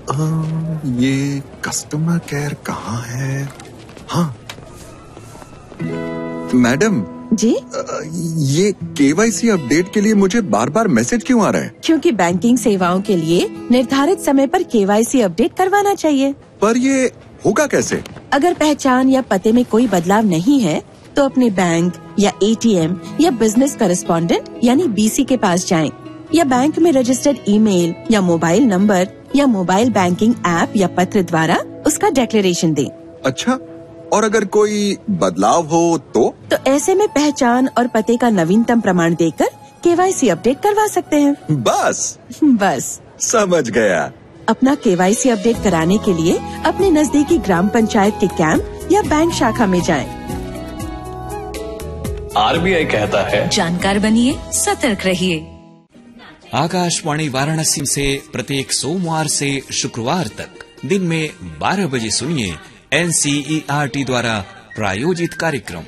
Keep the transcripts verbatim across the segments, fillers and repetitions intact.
अ, ये customer care कहाँ है? हाँ मैडम जी, अ, ये केवाईसी अपडेट के लिए मुझे बार बार मैसेज क्यों आ रहा है? क्योंकि बैंकिंग सेवाओं के लिए निर्धारित समय पर केवाईसी अपडेट करवाना चाहिए। पर ये होगा कैसे? अगर पहचान या पते में कोई बदलाव नहीं है तो अपने बैंक या एटीएम या बिजनेस करेस्पॉन्डेंट यानी बीसी के पास जाएं, या बैंक में रजिस्टर्ड ईमेल या मोबाइल नंबर या मोबाइल बैंकिंग ऐप या पत्र द्वारा उसका डिक्लेरेशन दें। अच्छा, और अगर कोई बदलाव हो तो? तो ऐसे में पहचान और पते का नवीनतम प्रमाण देकर केवाईसी अपडेट करवा सकते हैं। बस बस समझ गया। अपना केवाईसी अपडेट कराने के लिए अपने नजदीकी ग्राम पंचायत के कैंप या बैंक शाखा में जाएं। आरबीआई कहता है, जानकार बनिए, सतर्क रहिए। आकाशवाणी वाराणसी से प्रत्येक सोमवार से शुक्रवार तक दिन में बारह बजे सुनिए एनसीईआरटी द्वारा प्रायोजित कार्यक्रम।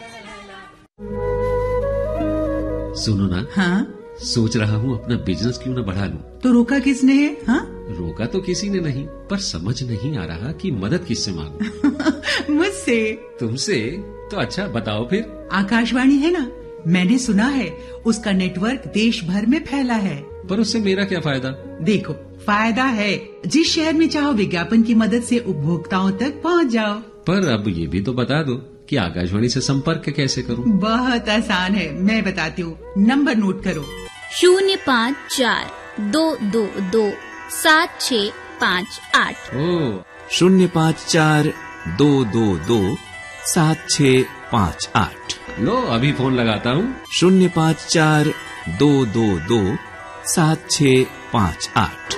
सुनो ना, हाँ? सोच रहा हूँ अपना बिजनेस क्यों न बढ़ा लूं। तो रोका किसने है? हाँ? रोका तो किसी ने नहीं, पर समझ नहीं आ रहा कि मदद किससे मांगूं। मुझसे। तुमसे? तो अच्छा बताओ फिर। आकाशवाणी है ना, मैंने सुना है उसका नेटवर्क देश भर में फैला है। पर उससे मेरा क्या फायदा? देखो, फायदा है, जिस शहर में चाहो विज्ञापन की मदद से उपभोक्ताओं तक पहुंच जाओ। पर अब ये भी तो बता दो कि आकाशवाणी से संपर्क कैसे करूं? बहुत आसान है, मैं बताती हूँ। नंबर नोट करो। शून्य पाँच चार दो दो दो सात छ पाँच आठ। ओ, शून्य पाँच चार दो दो दो सात छ पाँच आठ। लो अभी फोन लगाता हूँ। शून्य पाँच चार दो दो दो सात छ पाँच आठ।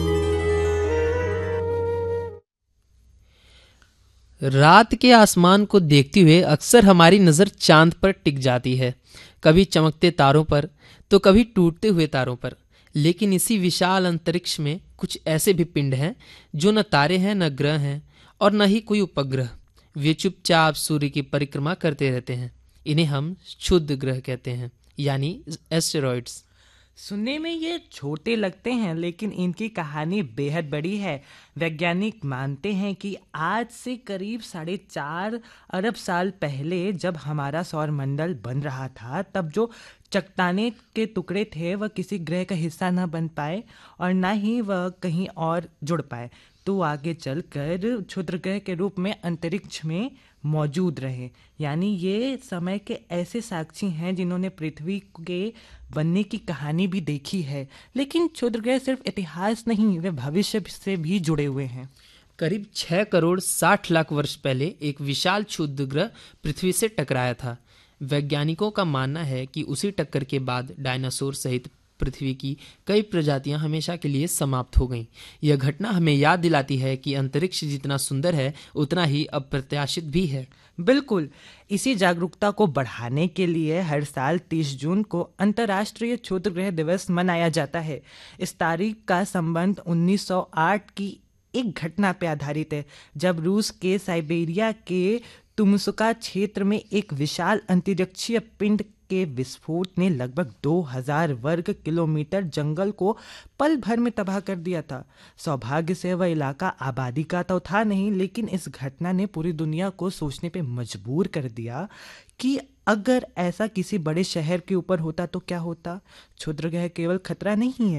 रात के आसमान को देखते हुए अक्सर हमारी नज़र चांद पर टिक जाती है, कभी चमकते तारों पर तो कभी टूटते हुए तारों पर। लेकिन इसी विशाल अंतरिक्ष में कुछ ऐसे भी पिंड हैं जो न तारे हैं, न ग्रह हैं और न ही कोई उपग्रह। वे चुपचाप सूर्य की परिक्रमा करते रहते हैं। इन्हें हम क्षुद्र ग्रह कहते हैं, यानी एस्टेरॉइड्स। सुनने में ये छोटे लगते हैं, लेकिन इनकी कहानी बेहद बड़ी है। वैज्ञानिक मानते हैं कि आज से करीब साढ़े चार अरब साल पहले जब हमारा सौरमंडल बन रहा था, तब जो चट्टाने के टुकड़े थे वह किसी ग्रह का हिस्सा न बन पाए और न ही वह कहीं और जुड़ पाए, तो आगे चलकर क्षुद्र ग्रह के रूप में अंतरिक्ष में मौजूद रहे। यानी ये समय के ऐसे साक्षी हैं जिन्होंने पृथ्वी के बनने की कहानी भी देखी है। लेकिन क्षुद्र ग्रह सिर्फ इतिहास नहीं, वे भविष्य से भी जुड़े हुए हैं। करीब छह करोड़ साठ लाख वर्ष पहले एक विशाल क्षुद्र ग्रह पृथ्वी से टकराया था। वैज्ञानिकों का मानना है कि उसी टक्कर के बाद डायनासोर सहित पृथ्वी की कई प्रजातियां हमेशा के लिए समाप्त हो गईं। यह घटना हमें याद दिलाती है कि अंतरिक्ष जितना सुंदर है उतना ही अप्रत्याशित भी है। बिल्कुल, इसी जागरूकता को बढ़ाने के लिए हर साल तीस जून को अंतर्राष्ट्रीय क्षुद्र ग्रह दिवस मनाया जाता है। इस तारीख का संबंध उन्नीस सौ आठ की एक घटना पर आधारित है, जब रूस के साइबेरिया के तुमसुका क्षेत्र में एक विशाल अंतरिक्षीय पिंड के विस्फोट ने लगभग दो हज़ार वर्ग किलोमीटर जंगल को पल भर में तबाह कर दिया था। सौभाग्य से वह इलाका आबादी का तो था नहीं, लेकिन इस घटना ने पूरी दुनिया को सोचने पे मजबूर कर दिया कि अगर ऐसा किसी बड़े शहर के ऊपर होता तो क्या होता। क्षुद्र ग्रह केवल खतरा नहीं है,